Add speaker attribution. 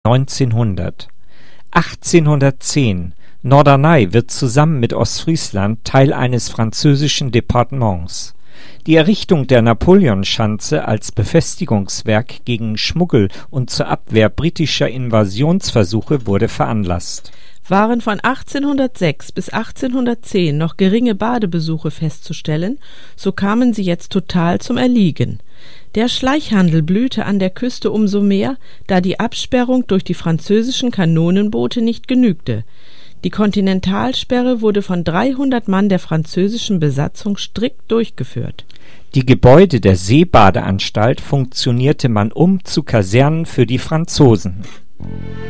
Speaker 1: 1900. 1810. Norderney wird zusammen mit Ostfriesland Teil eines französischen Departements. Die Errichtung der Napoleonschanze als Befestigungswerk gegen Schmuggel und zur Abwehr britischer Invasionsversuche wurde veranlasst.
Speaker 2: Waren von 1806 bis 1810 noch geringe Badebesuche festzustellen, so kamen sie jetzt total zum Erliegen. Der Schleichhandel blühte an der Küste umso mehr, da die Absperrung durch die französischen Kanonenboote nicht genügte. Die Kontinentalsperre wurde von 300 Mann der französischen Besatzung strikt durchgeführt.
Speaker 1: Die Gebäude der Seebadeanstalt funktionierte man zu Kasernen für die Franzosen.